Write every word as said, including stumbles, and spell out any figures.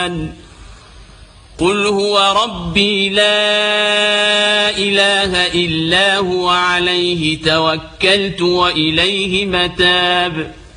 قل هو ربي لا إله إلا هو عليه توكلت وإليه متاب